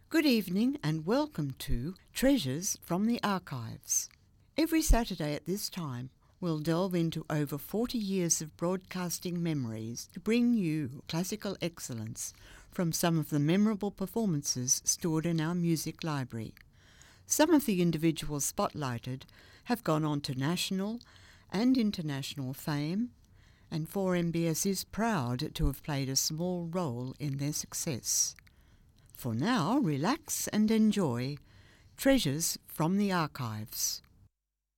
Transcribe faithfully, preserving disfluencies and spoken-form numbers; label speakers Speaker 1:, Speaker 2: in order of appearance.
Speaker 1: Good evening and welcome to Treasures from the Archives. Every Saturday at this time, we'll delve into over forty years of broadcasting memories to bring you classical excellence from some of the memorable performances stored in our music library. Some of the individuals spotlighted have gone on to national and international fame, and four M B S is proud to have played a small role in their success. For now, relax and enjoy Treasures from the Archives.